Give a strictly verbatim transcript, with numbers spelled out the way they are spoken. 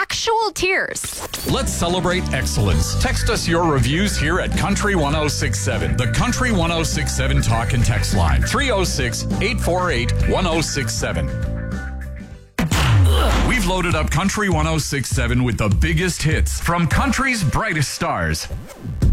actual tears. Let's celebrate excellence. Text us your reviews here at Country one oh six seven. The Country one oh six seven talk and text line. three oh six, eight four eight, one oh six seven. We've loaded up Country one oh six seven with the biggest hits from country's brightest stars.